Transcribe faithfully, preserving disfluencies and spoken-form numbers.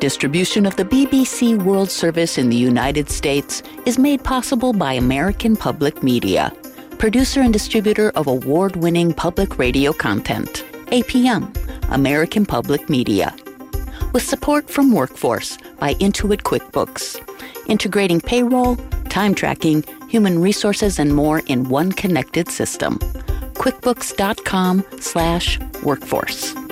Distribution of the B B C World Service in the United States is made possible by American Public Media, producer and distributor of award-winning public radio content. A P M, American Public Media. With support from Workforce by Intuit QuickBooks, integrating payroll, time tracking, human resources, and more in one connected system. QuickBooks.com slash workforce.